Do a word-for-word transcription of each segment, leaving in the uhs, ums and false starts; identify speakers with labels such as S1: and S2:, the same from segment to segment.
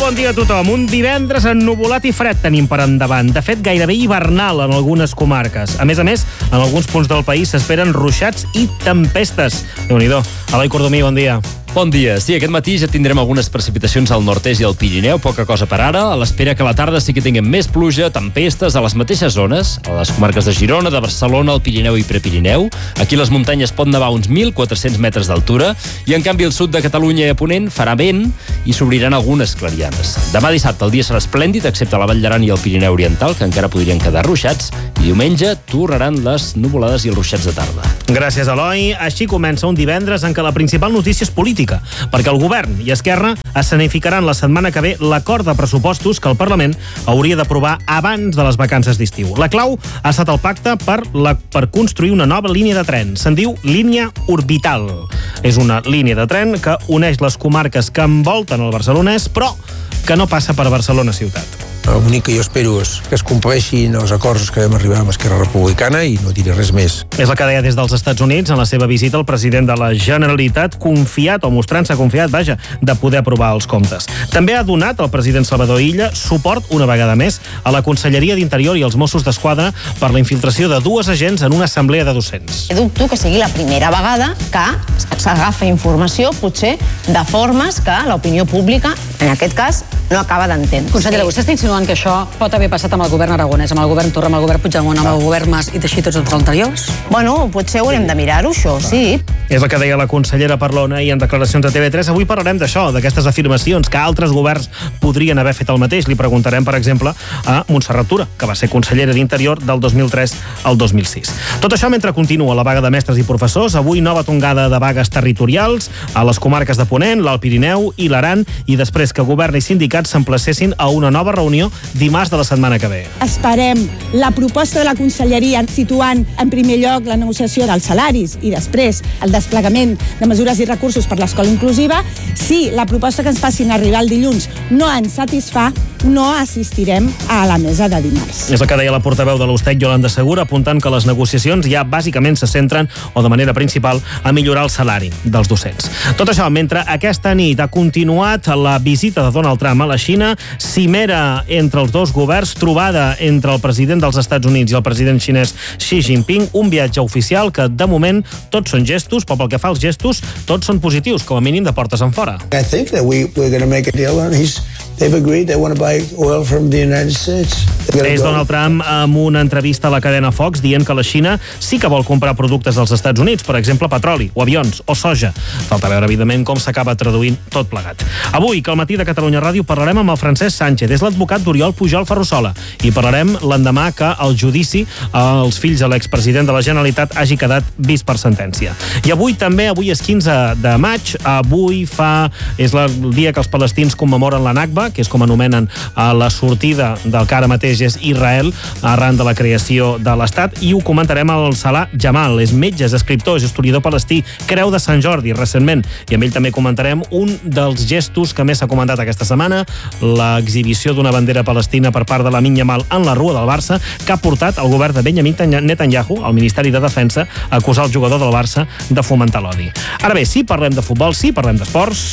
S1: bon dia a tothom. Un divendres ennuvolat i fred tenim per endavant. De fet, gairebé hivernal en algunes comarques. A més a més, en alguns punts del país s'esperen ruixats i tempestes. Déu-n'hi-do. Eloi Cordomí, bon dia.
S2: Bon dia. Sí, aquest matí ja tindrem algunes precipitacions al nord-est i al Pirineu, poca cosa per ara, a l'espera que a la tarda sí que tinguem més pluja, tempestes a les mateixes zones, a les comarques de Girona, de Barcelona, el Pirineu i Prepirineu. Aquí les muntanyes pot nevar uns mil quatre-cents metres d'altura i en canvi el sud de Catalunya i a Ponent farà vent i s'obriran algunes clarianes. Demà dissabte el dia serà esplèndid, excepte la Vall d'Aran i el Pirineu Oriental, que encara podrien quedar ruixats, i diumenge tornaran les nuvolades i els ruixats de tarda.
S1: Gràcies, Eloi. Així comença un divendres en què la principal notícia és política, perquè el govern i Esquerra escenificaran la setmana que ve l'acord de pressupostos que el Parlament hauria d'aprovar abans de les vacances d'estiu. La clau ha estat el pacte per, la, per construir una nova línia de tren. Se'n diu línia orbital. És una línia de tren que uneix les comarques que envolten el Barcelonès, però que no passa per Barcelona ciutat.
S3: L'únic que jo espero és que es compleixin els acords que vam arribar amb Esquerra Republicana i no diré res més.
S1: És el que deia des dels Estats Units en la seva visita al president de la Generalitat, confiat, o mostrant-se confiat, vaja, de poder aprovar els comptes. També ha donat el president Salvador Illa suport, una vegada més, a la Conselleria d'Interior i als Mossos d'Esquadra per la infiltració de dues agents en una assemblea de docents.
S4: Dubto que sigui la primera vegada que s'agafa informació, potser, de formes que l'opinió pública, en aquest cas, no acaba d'entendre.
S5: Consellera, vostè està insinuant que això pot haver passat amb el govern aragonès, amb el govern Torra, amb el govern Puigdemont, amb el govern Mas i teixir tots els anteriors?
S4: Bueno, potser haurem de mirar-ho, això, sí.
S1: És el que deia la consellera Parlona i en declaracions a T V tres. Avui parlarem d'això, d'aquestes afirmacions, que altres governs podrien haver fet el mateix. Li preguntarem, per exemple, a Montserrat Tura, que va ser consellera d'Interior del dos mil tres al dos mil sis. Tot això mentre continua la vaga de mestres i professors. Avui nova tongada de vagues territorials a les comarques de Ponent, l'Alt Pirineu i l'Aran, i després que govern i sindicats s'emplacessin a una nova reunió dimarts de la setmana que ve.
S6: Esperem la proposta de la Conselleria situant en primer lloc la negociació dels salaris i després el desplegament de mesures i recursos per l'escola inclusiva. Si la proposta que ens facin arribar el dilluns no ens satisfà, no assistirem a la mesa de dimarts.
S1: És el que deia la portaveu de l'Ustec, Yolanda Segura, apuntant que les negociacions ja bàsicament se centren, o de manera principal, a millorar el salari dels docents. Tot això mentre aquesta nit ha continuat la visita de Donald Trump a la Xina, cimera entre els dos governs, trobada entre el president dels Estats Units i el president xinès Xi Jinping, un viatge oficial que de moment tots són gestos, però pel que fa als gestos tots són positius, com a mínim de portes enfora.
S7: I think that we, we're going to make a deal and he's they've agreed they want to buy oil from the United States.
S1: És Donald Trump amb una entrevista a la cadena Fox dient que la Xina sí que vol comprar productes dels Estats Units, per exemple petroli, o avions, o soja. Falta veure, evidentment, com s'acaba traduint tot plegat. Avui, que al matí de Catalunya Ràdio parlarem amb el Francesc Sánchez, és l'advocat d'Oriol Pujol Ferrusola, i parlarem l'endemà que el judici als fills de l'expresident de la Generalitat hagi quedat vist per sentència. I avui també, avui és quinze de maig, avui fa, és el dia que els palestins commemoren la Nakba, que és com anomenen a la sortida del que ara mateix és Israel arran de la creació de l'Estat, i ho comentarem al Salah Jamal, és metge, és escriptor, és historiador palestí, creu de Sant Jordi recentment, i amb ell també comentarem un dels gestos que més s'ha comentat aquesta setmana, l'exhibició d'una bandera palestina per part de Lamine Yamal en la rua del Barça, que ha portat el govern de Benjamin Netanyahu, el Ministeri de Defensa, a acusar el jugador del Barça de fomentar l'odi. Ara bé, sí parlem de futbol, sí parlem d'esports.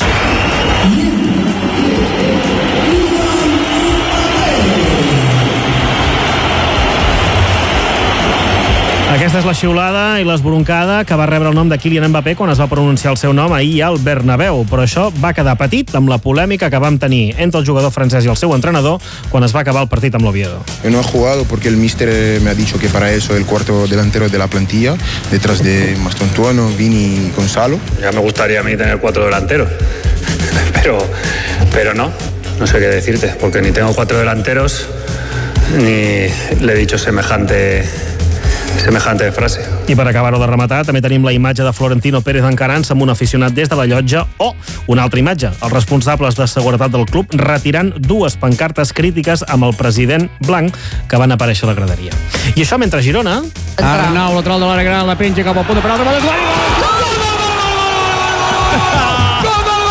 S1: Aquesta és la xiulada i l'esbroncada que va rebre el nom de Kylian Mbappé quan es va pronunciar el seu nom ahir al Bernabéu, però això va quedar petit amb la polèmica que vam tenir entre el jugador francès i el seu entrenador quan es va acabar el partit amb l'Oviedo.
S8: Yo no he jugado porque el míster me ha dicho que para eso el cuarto delantero de la plantilla, detrás de Mastantuono, Vini y Gonzalo.
S9: Ya me gustaría a mí tener cuatro delanteros, pero, pero no, no sé qué decirte, porque ni tengo cuatro delanteros ni le he dicho semejante... semejante frase.
S1: I per acabar-ho de rematar, també tenim la imatge de Florentino Pérez encarant-se amb un aficionat des de la llotja, o una altra imatge, els responsables de seguretat del club retirant dues pancartes crítiques amb el president blanc que van aparèixer a la graderia. I això mentre Girona...
S10: Arnau, lateral de l'àrea gran, la penja cap al punt de penal, remata,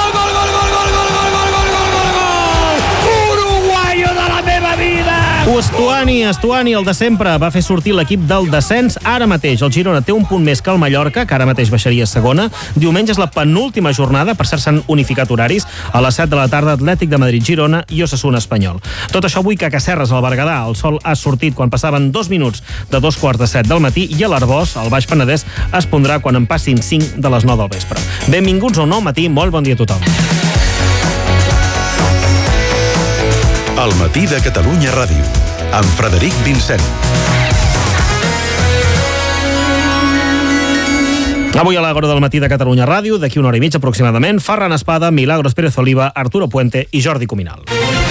S1: Us Estuani, Estuani, el de sempre, va fer sortir l'equip del descens. Ara mateix el Girona té un punt més que el Mallorca, que ara mateix baixaria a segona. Diumenge és la penúltima jornada, per cert s'han unificat horaris. A les set de la tarda, Atlètic de Madrid, Girona i Osasuna Espanyol. Tot això avui que a Casserres, al Berguedà, el sol ha sortit quan passaven dos minuts de dos quarts de set del matí i a l'Arboç, al Baix Penedès, es pondrà quan en passin cinc de les nou del vespre. Benvinguts a un nou matí, molt bon dia a tothom.
S11: El matí de Catalunya Ràdio, amb Frederic Vincent.
S1: Avui a l'Agora del matí de Catalunya Ràdio, d'aquí una hora i mitja aproximadament, Ferran Espada, Milagros Pérez Oliva, Arturo Puente i Jordi Cuminal.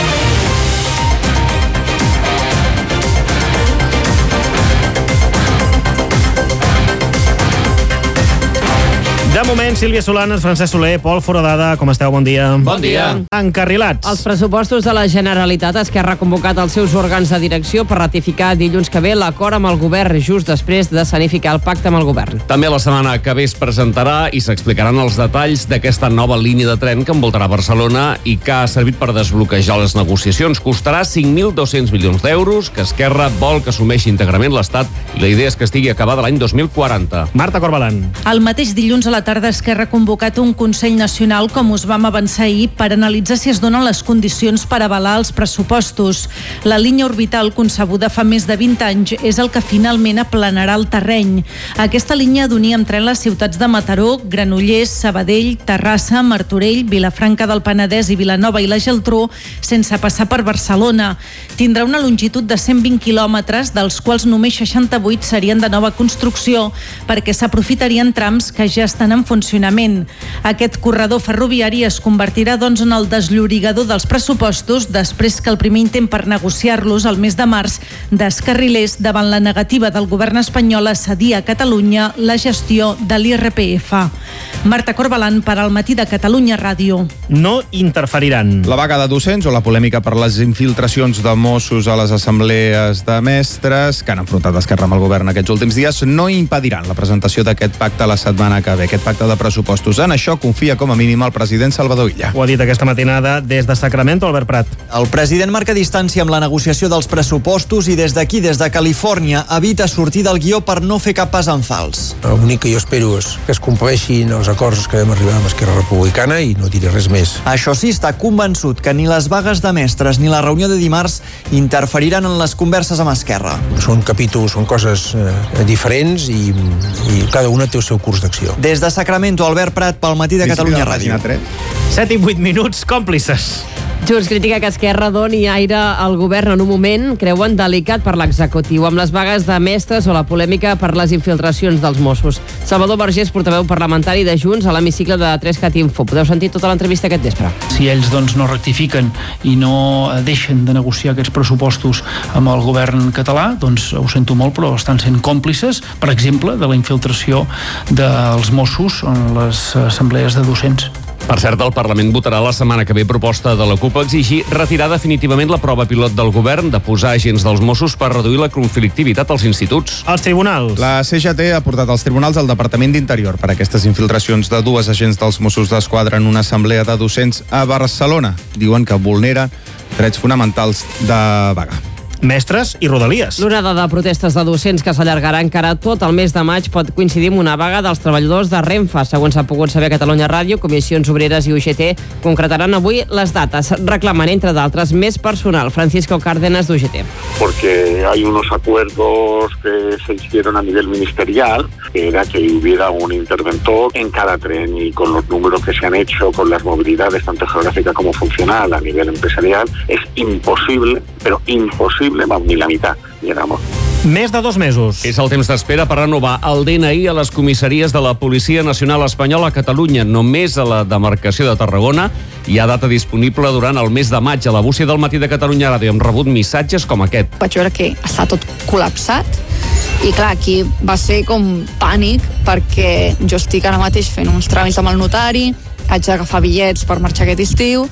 S1: De moment, Sílvia Solanes, Francesc Soler, Pol Foradada, com esteu? Bon dia.
S12: Bon dia.
S1: Encarrilats.
S12: Els pressupostos de la Generalitat, Esquerra ha convocat els seus òrgans de direcció per ratificar dilluns que ve l'acord amb el govern just després de sanificar el pacte amb el govern.
S13: També la setmana que ve es presentarà i s'explicaran els detalls d'aquesta nova línia de tren que envoltarà Barcelona i que ha servit per desbloquejar les negociacions. Costarà cinc mil dos-cents milions d'euros, que Esquerra vol que assumeixi íntegrament l'Estat i la idea és que estigui acabada l'any dos mil quaranta.
S1: Marta Corbalan.
S14: El mateix dilluns a la tarda Esquerra ha convocat un Consell Nacional, com us vam avançar ahir, per analitzar si es donen les condicions per avalar els pressupostos. La línia orbital, concebuda fa més de vint anys, és el que finalment aplanarà el terreny. Aquesta línia d'unir amb tren les ciutats de Mataró, Granollers, Sabadell, Terrassa, Martorell, Vilafranca del Penedès i Vilanova i la Geltrú, sense passar per Barcelona. Tindrà una longitud de cent vint quilòmetres, dels quals només seixanta-vuit serien de nova construcció, perquè s'aprofitarien trams que ja estan en funcionament. Aquest corredor ferroviari es convertirà doncs en el desllorigador dels pressupostos després que el primer intent per negociar-los el mes de març descarrilés davant la negativa del govern espanyol a cedir a Catalunya la gestió de l'I R P F. Marta Corbalan per al matí de Catalunya Ràdio.
S1: No interferiran.
S15: La vaga de docents o la polèmica per les infiltracions de Mossos a les assemblees de mestres que han enfrontat Esquerra amb el govern aquests últims dies no impediran la presentació d'aquest pacte la setmana que ve. Aquest pacte de pressupostos. En això confia com a mínim el president Salvador Illa.
S1: Ho ha dit aquesta matinada des de Sacramento, Albert Prat.
S16: El president marca distància amb la negociació dels pressupostos i des d'aquí, des de Califòrnia, evita sortir del guió per no fer cap pas en fals.
S3: L'únic que jo espero és que es compleixin els acords que vam arribar amb Esquerra Republicana i no diré res més.
S16: Això sí, està convençut que ni les vagues de mestres ni la reunió de dimarts interferiran en les converses amb Esquerra.
S3: Són capítols, són coses eh, diferents i, i cada una té el seu curs d'acció.
S16: Des de Sacramento, Albert Prat, pel matí de Catalunya Ràdio.
S1: set i vuit minuts, còmplices.
S12: Junts critica que Esquerra doni aire al govern en un moment, creuen, delicat per l'executiu, amb les vagues de mestres o la polèmica per les infiltracions dels Mossos. Salvador Vergés, portaveu parlamentari de Junts, a l'hemicicle de tres cat Info. Podeu sentir tota l'entrevista aquest vespre.
S17: Si ells doncs, no rectifiquen i no deixen de negociar aquests pressupostos amb el govern català, doncs ho sento molt, però estan sent còmplices, per exemple, de la infiltració dels Mossos en les assemblees de docents.
S13: Per cert, el Parlament votarà la setmana que ve proposta de la CUP a exigir retirar definitivament la prova pilot del govern de posar agents dels Mossos per reduir la conflictivitat als instituts.
S1: Els tribunals.
S15: La C G T ha portat als tribunals al Departament d'Interior per aquestes infiltracions de dues agents dels Mossos d'Esquadra en una assemblea de docents a Barcelona. Diuen que vulnera drets fonamentals de vaga.
S1: Mestres i Rodalies.
S12: L'onada de protestes de docents que s'allargarà encara tot el mes de maig pot coincidir amb una vaga dels treballadors de Renfe. Segons s'ha pogut saber a Catalunya Ràdio, Comissions Obreres i U G T concretaran avui les dates, reclamant, entre d'altres, més personal. Francisco Cárdenas, d'U G T.
S18: Porque hay unos acuerdos que se hicieron a nivel ministerial, que era que hubiera un interventor en cada tren, y con los números que se han hecho, con las movilidades tanto geográfica como funcional a nivel empresarial, es imposible, pero imposible, vamos, ni la mitad llegamos.
S1: Més de dos mesos.
S13: És el temps d'espera per renovar el D N I a les comissaries de la Policia Nacional Espanyola a Catalunya. Només a la demarcació de Tarragona hi ha data disponible durant el mes de maig. A la bústia del matí de Catalunya Ràdio hem rebut missatges com aquest.
S19: Vaig veure que està tot col·lapsat i clar, aquí va ser com pànic, perquè jo estic ara mateix fent uns tràmits amb el notari, haig d'agafar bitllets per marxar aquest estiu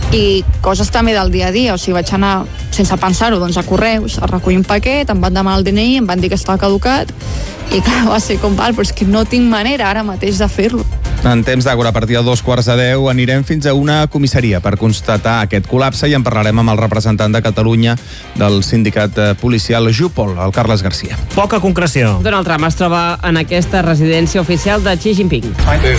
S19: i coses també del dia a dia, o sigui, vaig anar sense pensar-ho, doncs a Correus a recollir un paquet, em van demanar el D N I, em van dir que estava caducat i clar, va ser com val, però és que no tinc manera ara mateix de fer-lo.
S15: En temps d'Àgora, a partir de dos quarts de deu, anirem fins a una comissaria per constatar aquest col·lapse i en parlarem amb el representant de Catalunya del sindicat policial Jupol, el Carles Garcia.
S1: Poca concreció.
S12: Donald Trump es troba en aquesta residència oficial de Xi Jinping.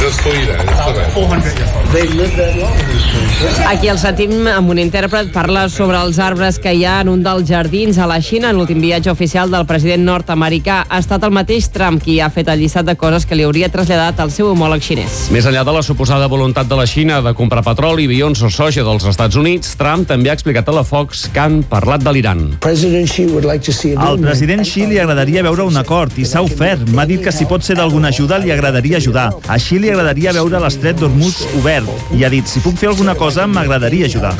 S12: Aquí el sentim amb un intèrpret, parla sobre els arbres que hi ha en un dels jardins a la Xina. En l'últim viatge oficial del president nord-americà ha estat el mateix Trump qui ha fet el llistat de coses que li hauria traslladat al seu homòleg xinès.
S13: Més enllà de la suposada voluntat de la Xina de comprar petroli, avions o soja dels Estats Units, Trump també ha explicat a la Fox que han parlat de l'Iran.
S20: Al president Xi li agradaria veure un acord i s'ha ofert. M'ha dit que si pot ser d'alguna ajuda li agradaria ajudar. A Xi li agradaria veure l'estret d'Hormuz obert i ha dit, si puc fer alguna cosa m'agradaria ajudar.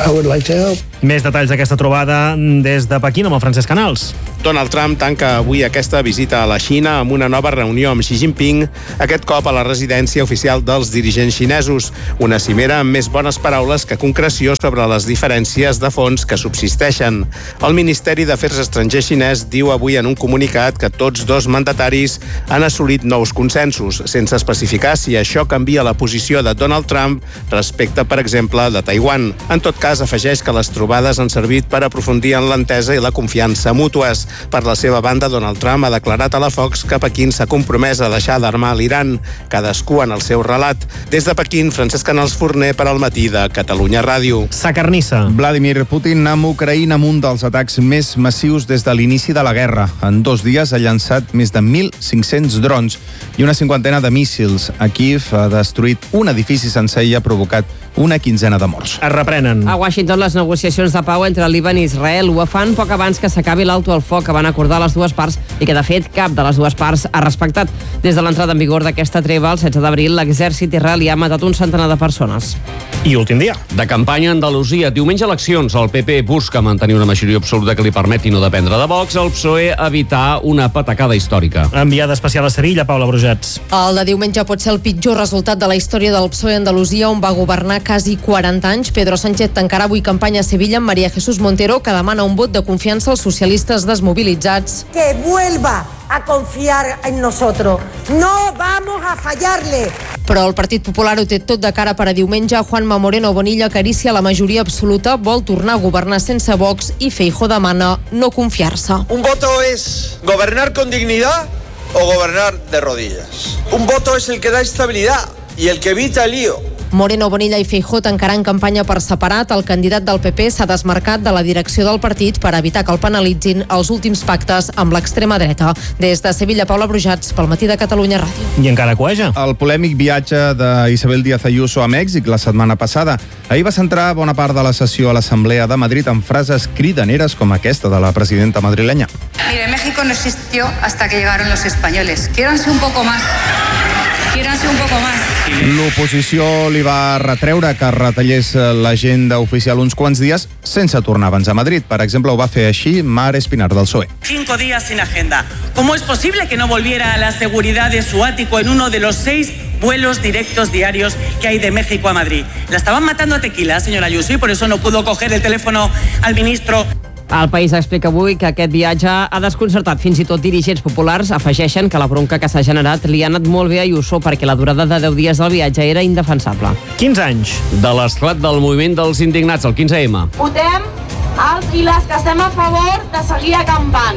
S1: Més detalls d'aquesta trobada des de Pequín amb el Francesc Canals.
S21: Donald Trump tanca avui aquesta visita a la Xina amb una nova reunió amb Xi Jinping, aquest cop a la residència oficial dels dirigents xinesos. Una cimera amb més bones paraules que concreció sobre les diferències de fons que subsisteixen. El Ministeri d'Afers Estrangers xinès diu avui en un comunicat que tots dos mandataris han assolit nous consensos, sense especificar si això canvia la posició de Donald Trump respecte, per exemple, de Taiwan. En tot cas, afegeix que les trobades han servit per aprofundir en l'entesa i la confiança mútues. Per la seva banda, Donald Trump ha declarat a la Fox que Pequín s'ha compromès a deixar d'armar l'Iran, cadascú en el seu relat. Des de Pequín, Francesc Canals Forner per al Matí de Catalunya Ràdio.
S1: Sacarnissa.
S15: Vladimir Putin amb Ucraïna amb un dels atacs més massius des de l'inici de la guerra. En dos dies ha llançat més de mil cinc-cents drons i una cinquantena de míssils. A Kíev ha destruït un edifici sencer i ha provocat una quinzena de morts.
S1: Es reprenen.
S12: A Washington, les negociacions de pau entre Líban i Israel ho fan poc abans que s'acabi l'alto al foc que van acordar les dues parts i que, de fet, cap de les dues parts ha respectat. Des de l'entrada en vigor d'aquesta treva, el setze d'abril, l'exèrcit israelià ha matat un centenar de persones.
S1: I últim dia.
S13: De campanya a Andalusia. Diumenge eleccions. El P P busca mantenir una majoria absoluta que li permeti no dependre de Vox. El P S O E evitar una patacada històrica.
S1: Enviada especial a Sevilla, Paula Brujats.
S22: El de diumenge pot ser el pitjor resultat de la història del P S O E a Andalusia, on va governar quasi quaranta anys. Pedro Sánchez tancarà avui campanya a Sevilla amb María Jesús Montero, que demana un vot de confiança als socialistes desmobilitzats.
S23: Que vuelva a confiar en nosotros. No vamos a fallarle.
S22: Però el Partit Popular ho té tot de cara per a diumenge. Juanma Moreno Bonilla acaricia la majoria absoluta, vol tornar a governar sense Vox i Feijóo demana no confiar-se.
S24: Un voto es gobernar con dignidad o gobernar de rodillas. Un voto es el que da estabilidad y el que evita el lío.
S22: Moreno Bonilla i Feijóo tancaran campanya per separat. El candidat del P P s'ha desmarcat de la direcció del partit per evitar que el penalitzin els últims pactes amb l'extrema dreta. Des de Sevilla, Paula Brujats, pel Matí de Catalunya Ràdio.
S1: I encara cueja.
S15: El polèmic viatge d'Isabel Díaz Ayuso a Mèxic la setmana passada. Ahir va centrar bona part de la sessió a l'Assemblea de Madrid amb frases cridaneres com aquesta de la presidenta madrilenya.
S25: Mire, México no existió hasta que llegaron los españoles. Quiéranse un poco más. Quiéranse un poco más.
S15: L'oposició li va retreure que retallés l'agenda oficial uns quants dies sense tornar abans a Madrid. Per exemple, ho va fer així Mar Espinar del P S O E.
S26: Cinco días sin agenda. ¿Cómo es posible que no volviera a la seguridad de su ático en uno de los seis vuelos directos diarios que hay de México a Madrid? La estaban matando a tequila, señora Ayuso, y por eso no pudo coger el teléfono al ministro.
S12: El País explica avui que aquest viatge ha desconcertat fins i tot dirigents populars. Afegeixen que la bronca que s'ha generat li ha anat molt bé a Ayuso perquè la durada de deu dies del viatge era indefensable.
S1: quinze anys.
S13: De l'esclat del moviment dels indignats, el quinze eme.
S27: Votem els i les que estem a favor de seguir acampant.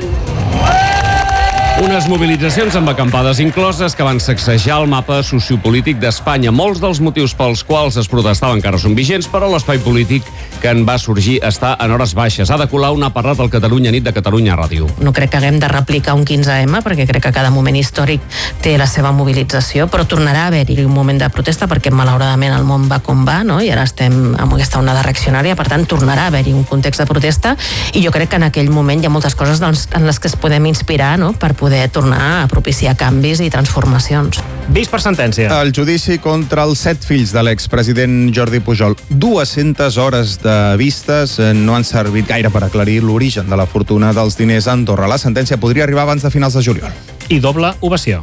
S13: Unes mobilitzacions amb acampades incloses que van sacsejar el mapa sociopolític d'Espanya. Molts dels motius pels quals es protestava encara són vigents, però l'espai polític que en va sorgir està en hores baixes. Ada Colau n'ha parlat al Catalunya Nit de Catalunya Ràdio.
S28: No crec que haguem de replicar un quinze eme, perquè crec que cada moment històric té la seva mobilització, però tornarà a haver-hi un moment de protesta, perquè malauradament el món va com va, no? I ara estem amb aquesta onada reaccionària, per tant tornarà a haver-hi un context de protesta, i jo crec que en aquell moment hi ha moltes coses en les que es podem inspirar, no?, per poder tornar a propiciar canvis i transformacions.
S1: Vist per sentència.
S15: El judici contra els set fills de l'expresident Jordi Pujol. dues-centes hores de vistes no han servit gaire per aclarir l'origen de la fortuna dels diners a Andorra. La sentència podria arribar abans de finals de juliol.
S1: I doble ovació.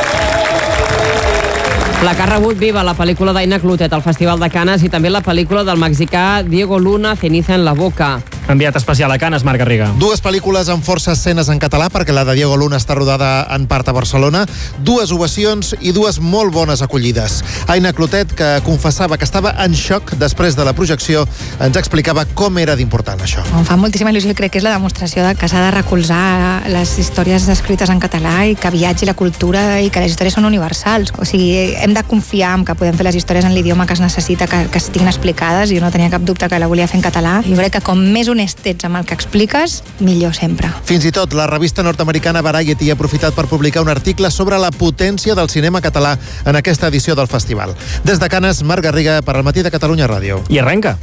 S12: La que ha rebut viva la pel·lícula d'Aina Clotet al Festival de Canes i també la pel·lícula del mexicà Diego Luna, Ceniza en la boca.
S1: Enviat especial a Canes, Marc Garriga.
S2: Dues pel·lícules amb força escenes en català, perquè la de Diego Luna està rodada en part a Barcelona, dues ovacions i dues molt bones acollides. Aina Clotet, que confessava que estava en xoc després de la projecció, ens explicava com era d'important això.
S4: Em fa moltíssima il·lusió i crec que és la demostració de que s'ha de recolzar les històries escrites en català i que viatgi la cultura i que les històries són universals. O sigui, hem de confiar en que podem fer les històries en l'idioma que es necessita, que, que estiguin explicades. Jo no tenia cap dubte que la volia fer en català. Jo crec que com més honest ets amb el que expliques, millor sempre.
S2: Fins i tot la revista nord-americana Variety ha aprofitat per publicar un article sobre la potència del cinema català en aquesta edició del festival. Des de Canes, Marc Garriga, per al Matí de Catalunya Ràdio.
S1: I arrenca.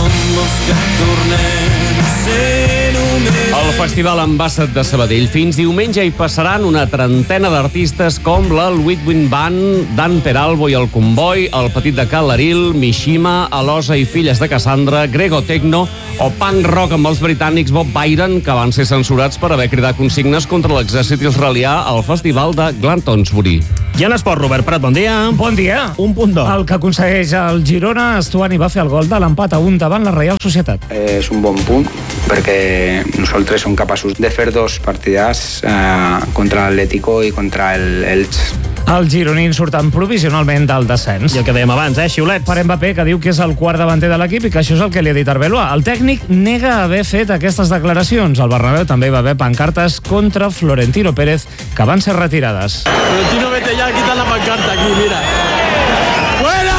S13: El Festival Ambassat de Sabadell. Fins diumenge hi passaran una trentena d'artistes com la Whitwin Band, Dan Peralbo i el Comboi, el Petit de Cal Laril, Mishima, Alosa i Filles de Cassandra, Grego Tecno o punk rock amb els britànics Bob Byron, que van ser censurats per haver cridat consignes contra l'exèrcit israelià al Festival de Glantonsbury.
S1: I en esport, Robert Prat, bon dia.
S5: Bon dia.
S1: Un punt d'or.
S5: El que aconsegueix el Girona, Estuani va fer el gol de l'empat a un davant la Reial Societat.
S6: És un bon punt perquè nosaltres som capaços de fer dos partidars eh, contra l'Atlético i contra el Elche.
S5: Els gironins surten provisionalment del descens.
S1: I el que dèiem abans, eh, xiulets.
S5: Per Mbappé, que diu que és el quart davanter de l'equip i que això és el que li ha dit Arbeloa. El tècnic nega haver fet aquestes declaracions. El Bernabéu també va haver pancartes contra Florentino Pérez, que van ser retirades.
S7: Florentino, vete ya, quita la pancarta aquí, mira. ¡Fuera!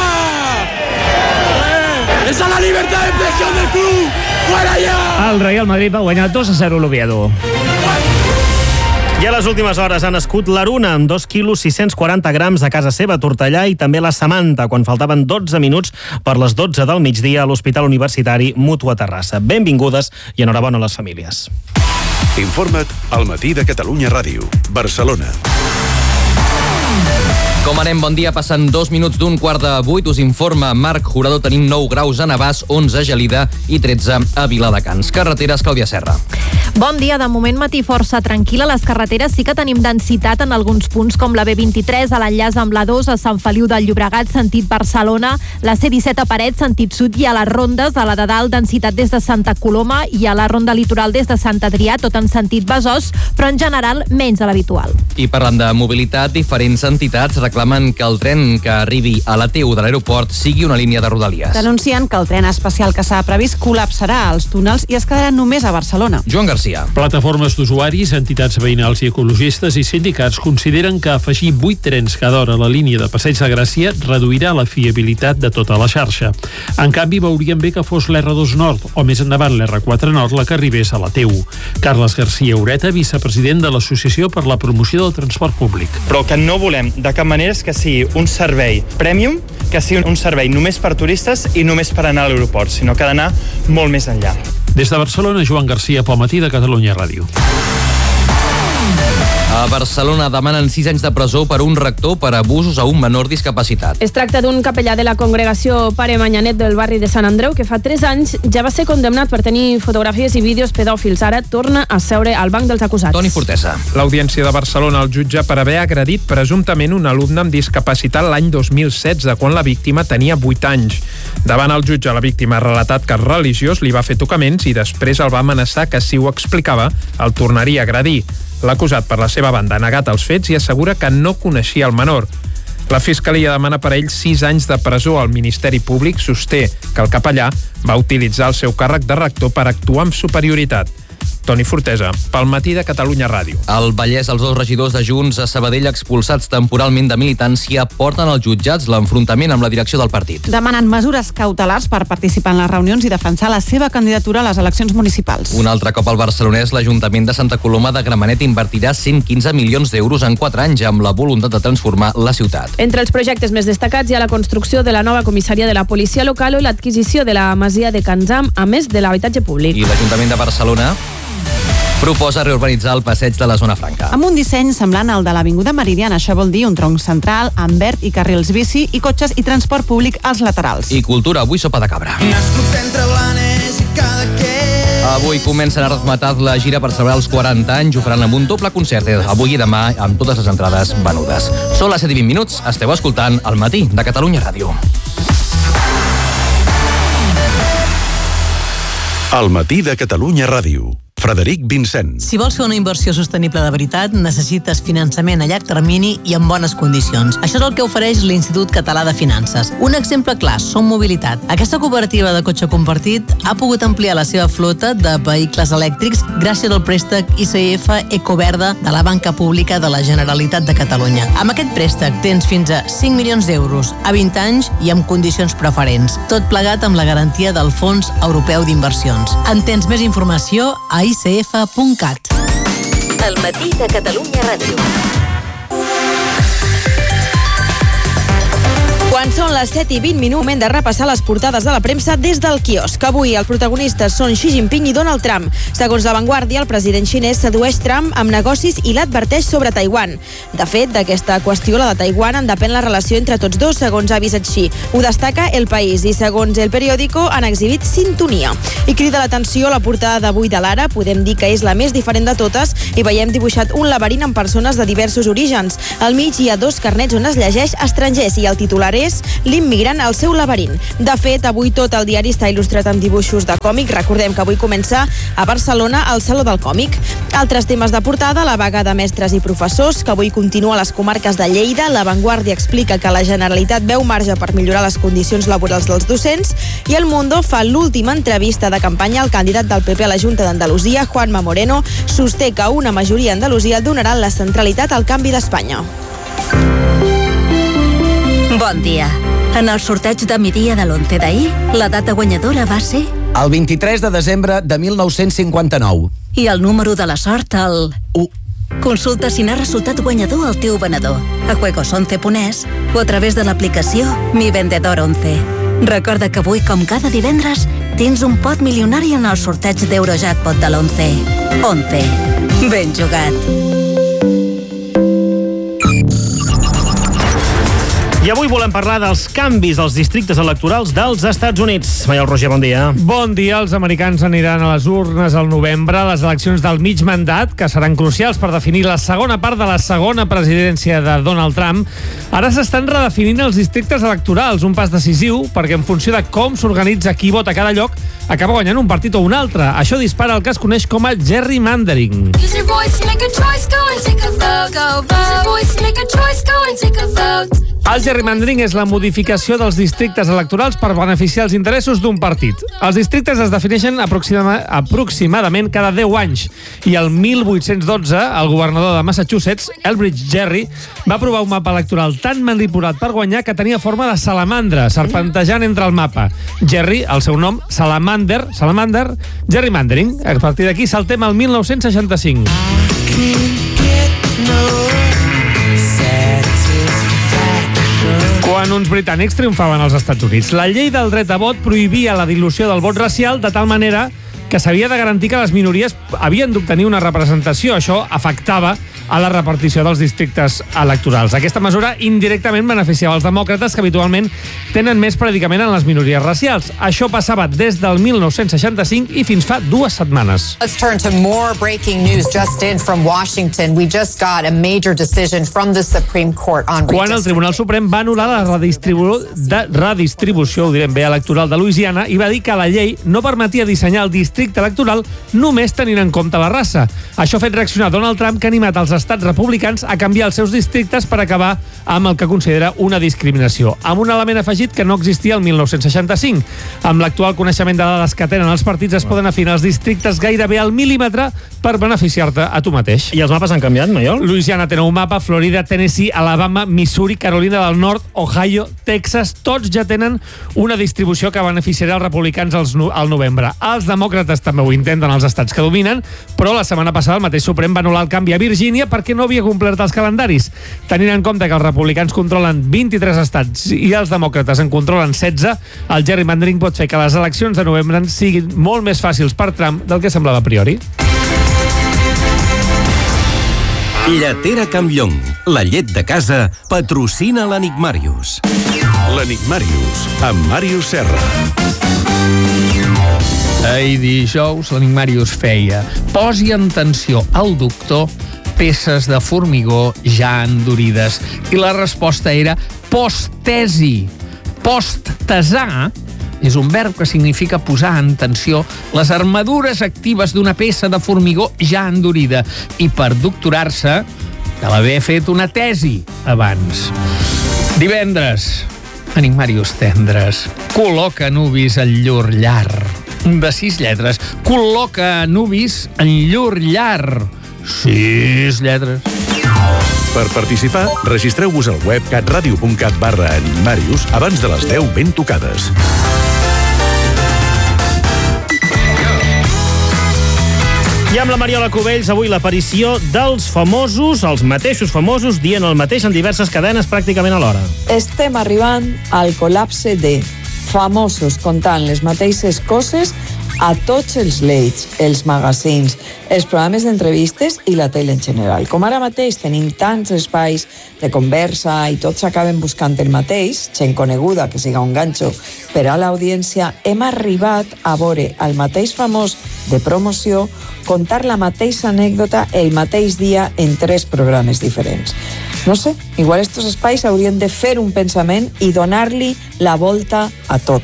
S7: ¡Eh! ¡Esa es la libertad de expresión del club! ¡Fuera ya!
S5: El Real Madrid va guanyar dos a zero l'Oviedo.
S1: I a les últimes hores ha nascut l'Aruna, amb dos quilos sis-cents quaranta grams a casa seva a Tortellà, i també la Samantha, quan faltaven dotze minuts per les dotze del migdia a l'Hospital Universitari Mútua Terrassa. Benvingudes i enhorabona a les famílies.
S11: Informa't al Matí de Catalunya Ràdio, Barcelona.
S8: Com anem? Bon dia. Passen dos minuts d'un quart de vuit. Us informa Marc Jurado. Tenim nou graus a Navàs, onze a Gelida i tretze a Viladecans. Carreteres, Clàudia Serra.
S22: Bon dia. De moment, matí força tranquil·la. Les carreteres sí que tenim densitat en alguns punts, com la B vint-i-tres, a l'enllaç amb la dos, a Sant Feliu del Llobregat, sentit Barcelona, la C disset a Parets, sentit sud, i a les rondes, a la de dalt, densitat des de Santa Coloma, i a la ronda litoral des de Sant Adrià, tot en sentit Besòs, però en general menys a l'habitual.
S8: I parlant de mobilitat, diferents entitats reclamen que el tren que arribi a la T U de l'aeroport sigui una línia de Rodalies.
S9: Denuncien que el tren especial que s'ha previst col·lapsarà als túnels i es quedarà només a Barcelona.
S8: Joan Garcia.
S10: Plataformes d'usuaris, entitats veïnals i ecologistes i sindicats consideren que afegir vuit trens cada hora a la línia de Passeig de Gràcia reduirà la fiabilitat de tota la xarxa. En canvi, veurien bé que fos l'R dos Nord o més endavant l'R quatre Nord la que arribés a la T U. Carles Garcia Ureta, vicepresident de l'Associació per la Promoció del Transport Públic.
S29: Però el que no volem de cap manera és que sigui un servei premium, que sigui un servei només per turistes i només per anar a l'aeroport, sinó que ha d'anar molt més enllà.
S10: Des de Barcelona, Joan Garcia, pel Matí de Catalunya Ràdio.
S8: A Barcelona demanen sis anys de presó per un rector per abusos a un menor discapacitat.
S30: Es tracta d'un capellà de la congregació Pare Manyanet del barri de Sant Andreu que fa tres anys ja va ser condemnat per tenir fotografies i vídeos pedòfils. Ara torna a seure al banc dels acusats.
S8: Toni Fortesa.
S31: L'Audiència de Barcelona el jutja per haver agredit presumptament un alumne amb discapacitat l'any dos mil setze, quan la víctima tenia vuit anys. Davant el jutge, la víctima ha relatat que el religiós li va fer tocaments i després el va amenaçar que, si ho explicava, el tornaria a agredir. L'acusat, per la seva banda, ha negat els fets i assegura que no coneixia el menor. La Fiscalia demana per a ell sis anys de presó. El Ministeri Públic sosté que el capellà va utilitzar el seu càrrec de rector per actuar amb superioritat. Toni Fortesa, pel Matí de Catalunya Ràdio.
S8: Al Vallès, els dos regidors de Junts a Sabadell, expulsats temporalment de militància, porten als jutjats l'enfrontament amb la direcció del partit.
S9: Demanen mesures cautelars per participar en les reunions i defensar la seva candidatura a les eleccions municipals.
S8: Un altre cop al barcelonès, l'Ajuntament de Santa Coloma de Gramenet invertirà cent quinze milions d'euros en quatre anys amb la voluntat de transformar la ciutat.
S30: Entre els projectes més destacats hi ha la construcció de la nova comissaria de la policia local o l'adquisició de la masia de Canzam, a més de l'habitatge públic.
S8: I l'Ajuntament de Barcelona proposa reurbanitzar el passeig de la Zona Franca.
S9: Amb un disseny semblant al de l'Avinguda Meridiana, això vol dir un tronc central amb verd i carrils bici i cotxes i transport públic als laterals.
S8: I cultura, avui sopa de cabra. Avui comencen a Razmetat la gira per celebrar els quaranta anys. Ho faran amb un doble concert avui i demà amb totes les entrades venudes. Són les set i vint minuts, esteu escoltant El Matí de Catalunya Ràdio.
S11: Al matí de Catalunya Ràdio. Frederic Vincent.
S3: Si vols fer una inversió sostenible de veritat, necessites finançament a llarg termini i en bones condicions. Això és el que ofereix l'Institut Català de Finances. Un exemple clar, Som Mobilitat. Aquesta cooperativa de cotxe compartit ha pogut ampliar la seva flota de vehicles elèctrics gràcies al préstec I C F Ecoverda de la Banca Pública de la Generalitat de Catalunya. Amb aquest préstec tens fins a cinc milions d'euros a vint anys i amb condicions preferents. Tot plegat amb la garantia del Fons Europeu d'Inversions. En tens més informació a i c f punt cat.
S14: El matí de Catalunya Ràdio.
S16: Quan són les set i vint minuts, moment de repassar les portades de la premsa des del quiosc. Avui els protagonistes són Xi Jinping i Donald Trump. Segons La Vanguardia, el president xinès sedueix Trump amb negocis i l'adverteix sobre Taiwan. De fet, d'aquesta qüestió, la de Taiwan, en depèn la relació entre tots dos, segons ha avisat Xi. Ho destaca El País i, segons El Periódico, han exhibit sintonia. I crida l'atenció la portada d'avui de l'Ara, podem dir que és la més diferent de totes, i veiem dibuixat un laberint amb persones de diversos orígens. Al mig hi ha dos carnets on es llegeix estrangers i el titular és L'immigrant al seu laberint. De fet, avui tot el diari està il·lustrat amb dibuixos de còmic. Recordem que avui comença a Barcelona el Saló del Còmic. Altres temes de portada, la vaga de mestres i professors, que avui continua a les comarques de Lleida. La Vanguardia explica que la Generalitat veu marge per millorar les condicions laborals dels docents i El Mundo fa l'última entrevista de campanya al candidat del P P a la Junta d'Andalusia, Juanma Moreno. Sosté que una majoria a Andalusia donarà la centralitat al canvi d'Espanya.
S14: Bon dia. En el sorteig de migdia de l'onze d'ahir, la data guanyadora va ser...
S17: El vint-i-tres de desembre de mil nou-cents cinquanta-nou.
S14: I el número de la sort, el...
S17: u.
S14: Consulta si n'ha resultat guanyador el teu venedor a juegos once punt es o a través de l'aplicació Mi Vendedor once. Recorda que avui, com cada divendres, tens un pot milionari en el sorteig d'Eurojackpot de l'onze. once. Ben jugat.
S1: I avui volem parlar dels canvis als districtes electorals dels Estats Units. Maiol Roger, bon dia.
S5: Bon dia. Els americans aniran a les urnes al novembre, les eleccions del mig mandat, que seran crucials per definir la segona part de la segona presidència de Donald Trump. Ara s'estan redefinint els districtes electorals, un pas decisiu, perquè en funció de com s'organitza qui vota a cada lloc, acaba guanyant un partit o un altre. Això dispara el que es coneix com a gerrymandering.
S18: Use your voice to make a choice, go and take a vote, go vote. Use your voice to make a choice, go and take a vote.
S5: El gerrymandering és la modificació dels districtes electorals per beneficiar els interessos d'un partit. Els districtes es defineixen aproxima, aproximadament cada deu anys i el mil vuit-cents dotze el governador de Massachusetts, Elbridge Gerry, va aprovar un mapa electoral tan manipulat per guanyar que tenia forma de salamandra, serpentejant entre el mapa. Gerry, el seu nom, Salamander, Salamander, gerrymandering. A partir d'aquí saltem al mil nou-cents seixanta-cinc. Quan uns britànics triomfaven als Estats Units, la llei del dret a vot prohibia la dilució del vot racial de tal manera que s'havia de garantir que les minories havien d'obtenir una representació. Això afectava a la repartició dels districtes electorals. Aquesta mesura indirectament beneficiava els demòcrates, que habitualment tenen més predicament en les minories racials. Això passava des del mil nou-cents seixanta-cinc i fins fa dues setmanes.
S19: Let's turn to more breaking news just in from Washington. We just got a major decision from the Supreme Court on
S5: Quan el Tribunal Suprem va anul·lar la redistribu de redistribució, ho direm bé, electoral de Louisiana i va dir que la llei no permetia dissenyar el districte electoral només tenint en compte la raça. Això ha fet reaccionar Donald Trump, que ha animat els estats republicans a canviar els seus districtes per acabar amb el que considera una discriminació, amb un element afegit que no existia el mil nou-cents seixanta-cinc. Amb l'actual coneixement de dades que tenen els partits es poden afinar els districtes gairebé al mil·límetre per beneficiar-te a tu mateix.
S1: I els mapes han canviat, Maiol?
S5: Louisiana té un mapa, Florida, Tennessee, Alabama, Missouri, Carolina del Nord, Ohio, Texas, tots ja tenen una distribució que beneficiarà els republicans als no, al novembre. Els demòcrates també ho intenten als estats que dominen, però la setmana passada el mateix Suprem va anul·lar el canvi a Virgínia perquè no havia complert els calendaris. Tenint en compte que els republicans controlen vint-i-tres estats i els demòcrates en controlen setze, el gerrymandering pot fer que les eleccions de novembre siguin molt més fàcils per Trump del que semblava a priori.
S11: Lletera Campllong, la llet de casa, patrocina l'Enigmàrius. L'Enigmàrius, amb Màrius Serra.
S20: Ahir dijous l'Enigmàrius feia: posi en tensió al doctor, peces de formigó ja endurides. I la resposta era postesi. Posttesar és un verb que significa posar en tensió les armadures actives d'una peça de formigó ja endurida i per doctorar-se cal haver fet una tesi abans. Divendres, Enigmàrius tendres, col·loca nubis en llur llar. De sis lletres, col·loca nubis en llur llar. Sis lletres.
S11: Per participar, registreu-vos al web catradio.cat barra Enigmàrius abans de les deu ben tocades.
S1: I amb la Mariola Cubells, avui l'aparició dels famosos, els mateixos famosos, dient el mateix en diverses cadenes pràcticament alhora.
S2: Estem arribant al col·lapse de famosos contant les mateixes coses a tots els leits, els magazines, els programes d'entrevistes i la tele en general. Com ara mateix tenim tants espais de conversa i tots acaben buscant el mateix, gent coneguda que siga un ganxo per a l'audiència, hem arribat a veure el mateix famós de promoció contar la mateixa anècdota el mateix dia en tres programes diferents. No sé, igual estos espais haurien de fer un pensament i donar-li la volta a tot.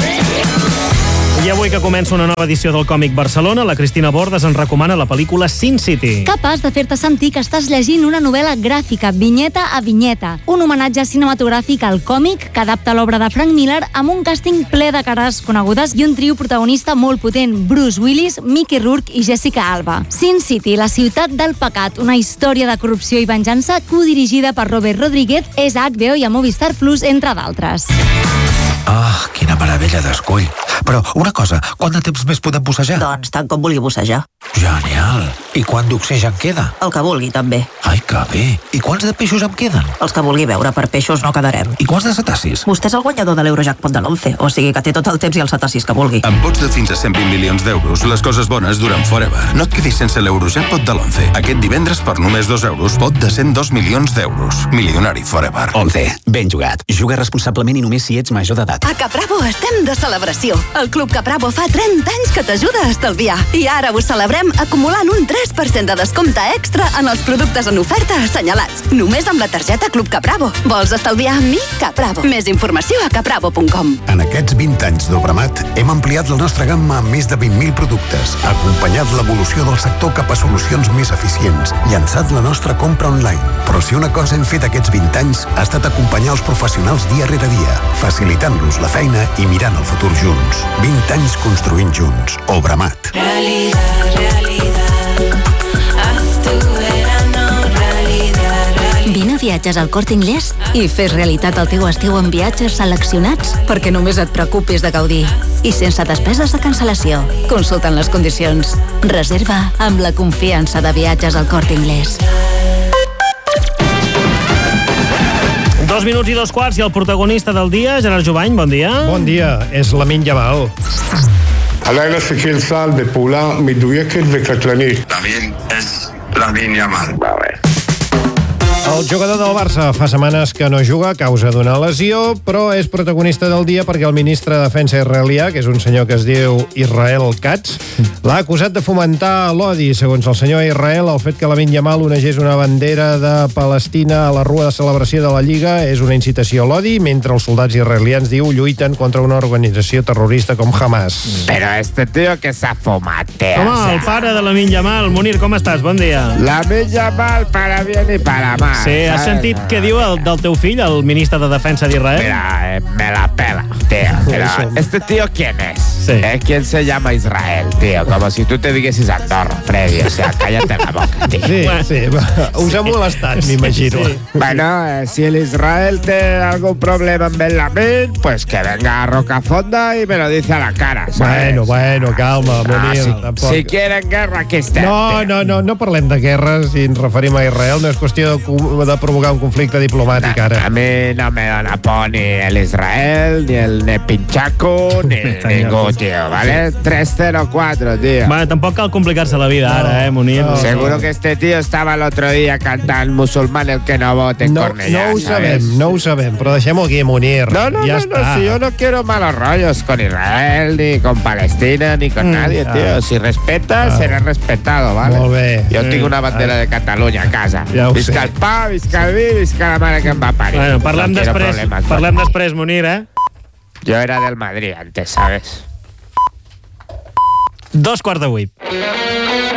S1: I avui que comença una nova edició del Còmic Barcelona, la Cristina Bordes ens recomana la pel·lícula Sin City.
S4: Capaç de fer-te sentir que estàs llegint una novel·la gràfica, vinyeta a vinyeta. Un homenatge cinematogràfic al còmic que adapta l'obra de Frank Miller amb un càsting ple de cares conegudes i un trio protagonista molt potent, Bruce Willis, Mickey Rourke i Jessica Alba. Sin City, la ciutat del pecat, una història de corrupció i venjança codirigida per Robert Rodríguez, és a H B O i a Movistar Plus, entre d'altres.
S12: Ah, quina meravella d'escull. Però una cosa, quant de temps més podem bussejar?
S15: Doncs tant com vulgui bussejar.
S12: Genial. I quant d'oxigen queda?
S15: El que vulgui, també.
S12: Ai, que bé. I quants de peixos em queden?
S15: Els que vulgui veure, per peixos no quedarem.
S12: I quants de cetacis?
S15: Vostè és el guanyador de l'Eurojackpot de l'once, o sigui que té tot el temps i els cetacis que vulgui.
S21: Amb pots de fins a cent vint milions d'euros, les coses bones duren forever. No et quedis sense l'Eurojackpot de l'once. Aquest divendres, per només dos euros, pot de cent dos milions d'euros. Milionari forever.
S23: once. Ben jugat. Juga responsablement i només si ets major d'edat.
S24: A Capravo estem de celebració. El Club Capravo fa trenta anys que t'ajuda a estalviar. I ara ho celebrem acumulant un tres per cent de descompte extra en els productes en oferta assenyalats. Només amb la targeta Club Capravo. Vols estalviar amb mi? Capravo. Més informació a capravo punt com.
S25: En aquests vint anys d'Obramat hem ampliat la nostra gamma amb més de vint mil productes, acompanyat l'evolució del sector cap a solucions més eficients, llançat la nostra compra online. Però si una cosa hem fet aquests vint anys ha estat acompanyar els professionals dia rere dia, facilitant-los la feina i mirant el futur junts. vint anys construint junts. Obramat.
S18: Realidad, realidad, haz tu verano, realidad, realidad.
S22: Vine a Viatges al Corte Inglés i fes realitat el teu estiu amb viatges seleccionats perquè només et preocupis de gaudir i sense despeses de cancel·lació. Consulta'n les condicions. Reserva amb la confiança de Viatges al Corte Inglés.
S1: Dos minuts i dos quarts i el protagonista del dia, Gerard Jubany, bon dia.
S26: Bon dia, és Lamine Yamal.
S27: הלילה סיכל צה"ל בפעולה מדויקת וקטלנית.
S28: Lamine és Lamine Yamal.
S26: El jugador del Barça fa setmanes que no juga a causa d'una lesió, però és protagonista del dia perquè el ministre de Defensa israelià, que és un senyor que es diu Israel Katz, l'ha acusat de fomentar l'odi. Segons el senyor Israel, el fet que Lamine Yamal onegés una bandera de Palestina a la rua de celebració de la Lliga és una incitació a l'odi, mentre els soldats israelians, diu, lluiten contra una organització terrorista com Hamas.
S32: Pero este tío que s'ha fumat, tío.
S1: Home,
S32: o sea...
S1: el pare de Lamine Yamal. Munir, com estàs? Bon dia.
S32: Lamine Yamal para bien y para mal.
S1: Sí, has sentit què diu el, del teu fill, el ministre de Defensa d'Israel?
S32: Mira, eh, me la pela, tío. Pero, ¿este tío quién es?
S1: Sí.
S32: ¿Eh? ¿Quién se llama Israel, tío? Como si tú te diguessis Andorra, Freddy. O sea, cállate la boca, tío.
S26: Sí, sí, us ha molestat, m'imagino.
S32: Sí. Bueno, eh, si el Israel té algún problema amb el Lamine, pues que venga a Rocafonda y me lo dice a la cara, ¿sabes?
S26: Bueno, bueno, calma, Munir.
S32: Ah, si, si quieren guerra, aquí estem.
S26: No, no, no, no parlem de guerres si ens referim a Israel. No és qüestió de, de provocar un conflicte diplomàtic ara.
S32: A mi no me dona por ni el Israel, ni el Nepinchaco, ni ningú, tío, ¿vale? tres cero cuatro, tío.
S1: Bueno, tampoc cal complicar-se la vida
S32: no,
S1: ara, eh, Munir?
S32: No, Seguro no. que este tío estaba el otro día cantando musulmán el que no vote en
S26: no,
S32: Cornellà,
S26: no ho
S32: ¿sabes?
S26: sabem, no ho sabem, però deixem-ho aquí, Munir.
S32: No, no,
S26: ja
S32: no,
S26: està.
S32: no, si yo no quiero malos rollos con Israel, ni con Palestina, ni con mm, nadie, ah. tío. Si respeta, ah. será respetado, ¿vale?
S26: Molt bé.
S32: Jo tinc una bandera ah. de Catalunya a casa.
S26: Ja
S32: visca el pa, visca el vi, visca la mare que em va parir.
S1: Bueno, parlem, no després, parlem després, Munir, eh?
S32: Yo era del Madrid antes, ¿sabes?
S1: Dos quarts de vuit.